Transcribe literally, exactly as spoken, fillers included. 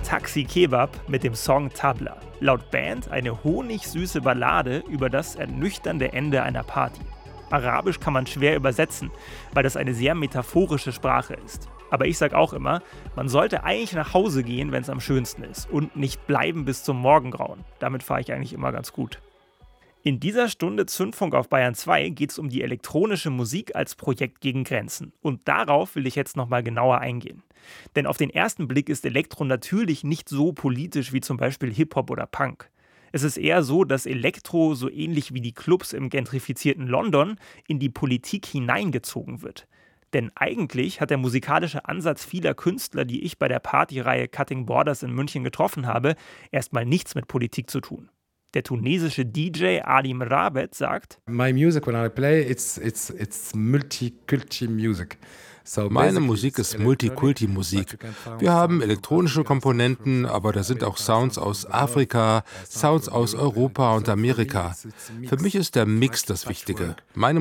Taxi Kebab mit dem Song Tabla. Laut Band eine honigsüße Ballade über das ernüchternde Ende einer Party. Arabisch kann man schwer übersetzen, weil das eine sehr metaphorische Sprache ist. Aber ich sag auch immer, man sollte eigentlich nach Hause gehen, wenn es am schönsten ist und nicht bleiben bis zum Morgengrauen. Damit fahre ich eigentlich immer ganz gut. In dieser Stunde Zündfunk auf Bayern zwei geht es um die elektronische Musik als Projekt gegen Grenzen. Und darauf will ich jetzt nochmal genauer eingehen. Denn auf den ersten Blick ist Elektro natürlich nicht so politisch wie zum Beispiel Hip-Hop oder Punk. Es ist eher so, dass Elektro, so ähnlich wie die Clubs im gentrifizierten London, in die Politik hineingezogen wird. Denn eigentlich hat der musikalische Ansatz vieler Künstler, die ich bei der Partyreihe Cutting Borders in München getroffen habe, erstmal nichts mit Politik zu tun. Der tunesische D J Alim Rabet sagt: My music when I play, it's it's it's multiculti music. Meine Musik ist Multikulti-Musik. Wir haben elektronische Komponenten, aber da sind auch Sounds aus Afrika, Sounds aus Europa und Amerika. Für mich ist der Mix das Wichtige. Meine